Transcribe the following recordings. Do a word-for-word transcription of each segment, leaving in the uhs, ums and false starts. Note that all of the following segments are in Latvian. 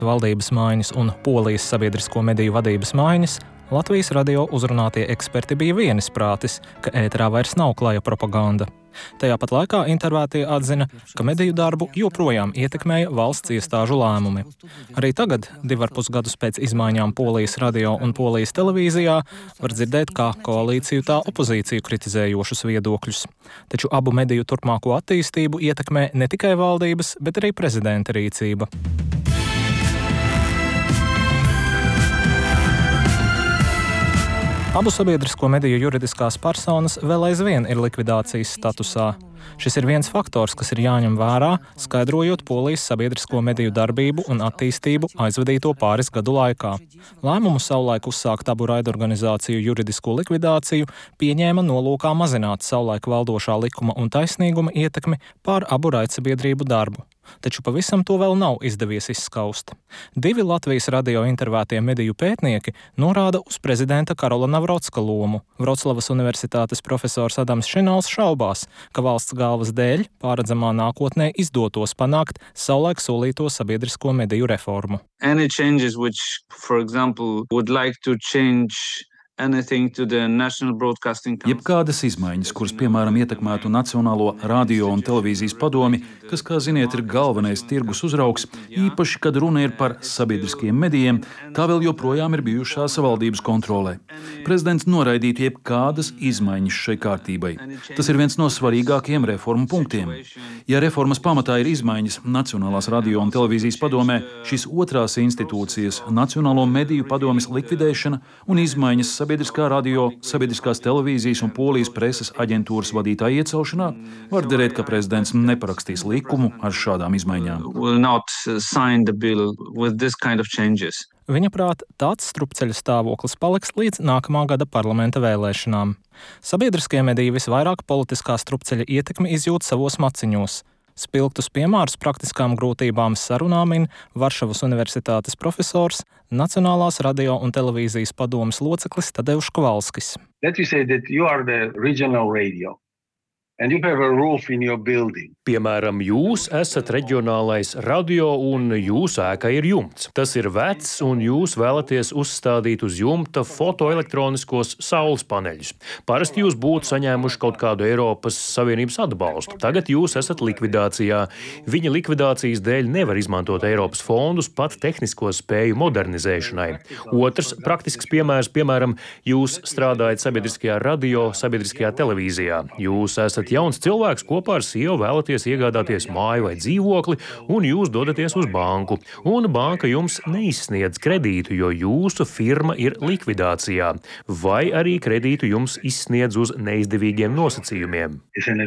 valdības maiņas un Polijas sabiedrisko mediju vadības maiņas, Latvijas radio uzrunātie eksperti bija vienisprātis, ka ēterā vairs nav klaja propaganda. Tajā pat laikā intervētie atzina, ka mediju darbu joprojām ietekmēja valsts iestāžu lēmumi. Arī tagad, divarpus gadus pēc izmaiņām Polijas radio un Polijas televīzijā, var dzirdēt kā koalīciju tā opozīciju kritizējošus viedokļus. Taču abu mediju turpmāko attīstību ietekmē ne tikai valdības, bet arī prezidenta rīcība. Abu sabiedrisko mediju juridiskās personas vēl aizvien ir likvidācijas statusā. Šis ir viens faktors, kas ir jāņem vērā, skaidrojot Polijas sabiedrisko mediju darbību un attīstību aizvadīto pāris gadu laikā. Lēmumu savulaik uzsākt abu raidorganizāciju juridisko likvidāciju pieņēma nolūkā mazināt savulaik valdošā likuma un taisnīguma ietekmi pār abu raidsabiedrību darbu. Taču pavisam to vēl nav izdevies izskaust. Divi Latvijas radio intervētie mediju pētnieki norāda uz prezidenta Karola Navrocka lomu. Vroclavas universitātes profesors Adams Šinals šaubās, ka valsts galvas dēļ pārredzamā nākotnē izdotos panākt savulaik solīto sabiedrisko mediju reformu. Any changes which, for example, would like to change Jebkādas izmaiņas, kuras, piemēram, ietekmētu Nacionālo radio un televīzijas padomi, kas, kā ziniet, ir galvenais tirgus uzraugs, īpaši, kad runa ir par sabiedriskiem medijiem, tā vēl joprojām ir bijušās valdības kontrolē. Prezidents noraidītu jebkādas izmaiņas šai kārtībai. Tas ir viens no svarīgākajiem reformu punktiem. Ja reformas pamatā ir izmaiņas Nacionālās radio un televīzijas padomē, šīs otrās institūcijas, Nacionālo mediju padomes likvidēšana un izmaiņas sabiedriskā radio, sabiedriskās televīzijas un Polijas preses aģentūras vadītāja iecelšanā, var derēt, ka prezidents neparakstīs likumu ar šādām izmaiņām. Viņa prāt, tāds strupceļa stāvoklis paliks līdz nākamā gada parlamenta vēlēšanām. Sabiedriskie mediji visvairāk politiskā strupceļa ietekmi izjūt savos maciņos. Spilgtus piemērus praktiskām grūtībām sarunā min Varšavas universitātes profesors, Nacionālās radio un televīzijas padomes loceklis Tadeuš Kovalskis. Piemēram, jūs esat reģionālais radio un jūsu ēka ir jumts. Tas ir vecs un jūs vēlaties uzstādīt uz jumta fotoelektroniskos saules paneļus. Parasti jūs būtu saņēmuši kaut kādu Eiropas Savienības atbalstu. Tagad jūs esat likvidācijā. Viņa likvidācijas dēļ nevar izmantot Eiropas fondus pat tehnisko spēju modernizēšanai. Otrs praktisks piemērs, piemēram, jūs strādājat sabiedriskajā radio, sabiedriskajā televīzijā. Jūs esat jauns cilvēks, kopā ar sievu vēlaties iegādāties māju vai dzīvokli, un jūs dodaties uz banku. Un banka jums neizsniedz kredītu, jo jūsu firma ir likvidācijā. Vai arī kredītu jums izsniedz uz neizdevīgiem nosacījumiem.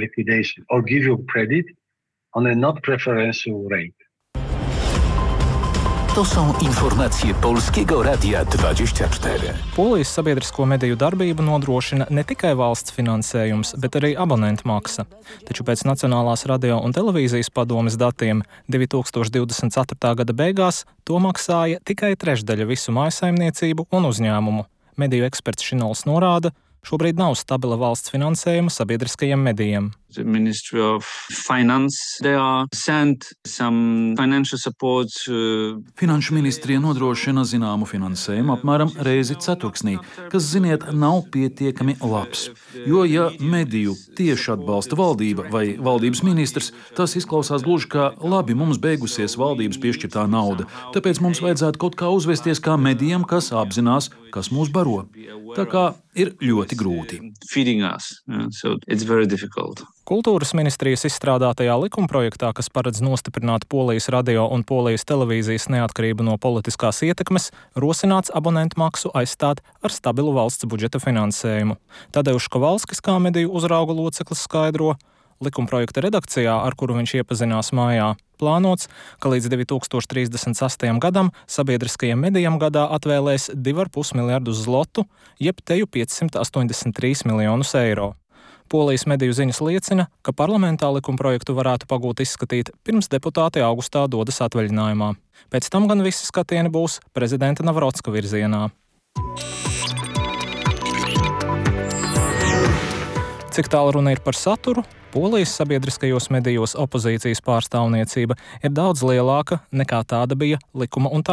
To są informacje Polskiego Radia dwadzieścia cztery. Polijas sabiedrisko mediju darbību nodrošina ne tikai valsts finansējums, bet arī abonentu maksa. Taču pēc Nacionālās radio un televīzijas padomes datiem divi tūkstoši divdesmit ceturtā gada beigās to maksāja tikai trešdaļa visu mājsaimniecību un uzņēmumu. Mediju eksperts Šinols norāda, šobrīd nav stabila valsts finansējuma sabiedriskajiem medijiem. The Ministry of Finance, they are sent some financial support. Uh, Finanšu ministrija nodrošina zināmu finansējumu apmēram reizi ceturksnī, kas, ziniet, nav pietiekami labs. Jo, ja mediju tieši atbalsta valdība vai valdības ministrs, tas izklausās gluži kā labi, mums beigusies valdības piešķirtā nauda, tāpēc mums vajadzētu kaut kā uzvesties kā medijam, kas apzinās, kas mūs baro. Tā kā ir ļoti grūti. Feeding us, yeah, so it's very difficult. Kultūras ministrijas izstrādātajā likumprojektā, kas paredz nostiprināt Polijas radio un Polijas televīzijas neatkarību no politiskās ietekmes, rosināts abonentu maksu aizstāt ar stabilu valsts budžeta finansējumu. Tadeuš Kovalskis, kā mediju uzrauga loceklis, skaidro, likumprojekta redakcijā, ar kuru viņš iepazinās mājā, plānots, ka līdz divi tūkstoši trīsdesmit sastajam gadam sabiedriskajiem medijam gadā atvēlēs divi ar pus miljardus zlotu, jeb teju piecsimt astoņdesmit trīs miljonus eiro. Polijas mediju ziņas liecina, ka parlamentā likumprojektu varētu pagūt izskatīt, pirms deputāti augustā dodas atvaļinājumā. Pēc tam gan visi skatieni būs prezidenta Navrocka virzienā. Cik tālu runa ir par saturu, Polijas sabiedriskajos medijos opozīcijas pārstāvniecība ir daudz lielāka nekā tāda bija likuma un